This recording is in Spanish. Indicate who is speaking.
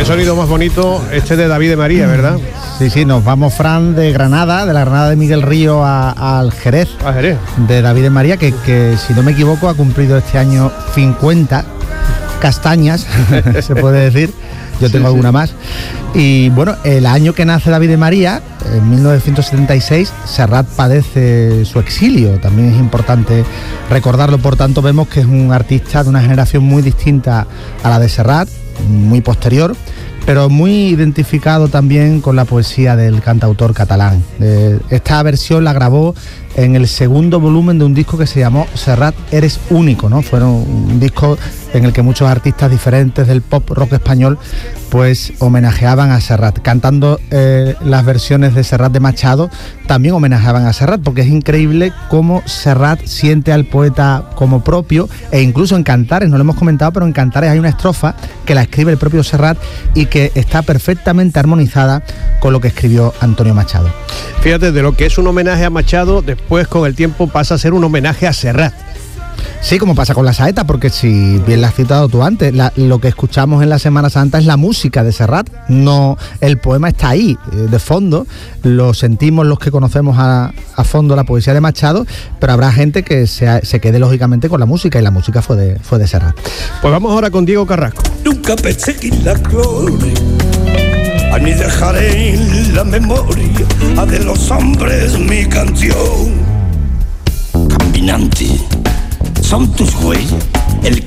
Speaker 1: Qué sonido más bonito este de David de María, ¿verdad?
Speaker 2: Sí, nos vamos, Fran, de Granada, de la Granada de Miguel Río al Jerez.
Speaker 1: A Jerez.
Speaker 2: De David de María, que si no me equivoco ha cumplido este año 50 castañas, se puede decir. Yo tengo alguna más. Y bueno, el año que nace David de María, en 1976, Serrat padece su exilio. También es importante recordarlo. Por tanto, vemos que es un artista de una generación muy distinta a la de Serrat, muy posterior, pero muy identificado también con la poesía del cantautor catalán. Esta versión la grabó en el segundo volumen de un disco que se llamó Serrat Eres Único, ¿no? Fueron un disco en el que muchos artistas diferentes del pop rock español pues homenajeaban a Serrat. Cantando las versiones de Serrat de Machado también homenajeaban a Serrat, porque es increíble cómo Serrat siente al poeta como propio, e incluso en Cantares, no lo hemos comentado, pero en Cantares hay una estrofa que la escribe el propio Serrat y que está perfectamente armonizada con lo que escribió Antonio Machado.
Speaker 1: Fíjate, de lo que es un homenaje a Machado, después con el tiempo pasa a ser un homenaje a Serrat.
Speaker 2: Sí, como pasa con la saeta, porque si bien la has citado tú antes, lo que escuchamos en la Semana Santa es la música de Serrat, no, el poema está ahí, de fondo, lo sentimos los que conocemos a fondo la poesía de Machado, pero habrá gente que se quede lógicamente con la música, y la música fue de Serrat.
Speaker 1: Pues vamos ahora con Diego Carrasco.
Speaker 3: Nunca perseguí la gloria, ni dejaré en la memoria de los hombres mi canción. Caminante, son tus huellas, el